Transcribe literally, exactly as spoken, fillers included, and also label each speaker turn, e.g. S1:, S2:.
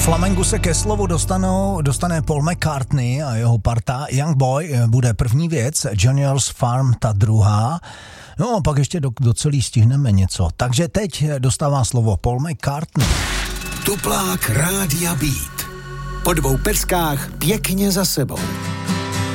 S1: Flamengu se ke slovu dostanou, dostane Paul McCartney a jeho parta. Young Boy bude první věc, Junior's Farm ta druhá. No, pak ještě do, do celý stihneme něco. Takže teď dostává slovo Paul McCartney.
S2: Tuplák Rádia Beat. Po dvou peskách pěkně za sebou.